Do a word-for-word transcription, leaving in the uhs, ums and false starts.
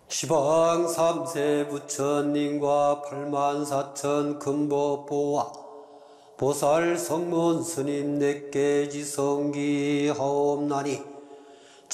시방 삼세 부처님과 팔만사천 금법보와 보살 성문 스님 내께 지성기 하옵나니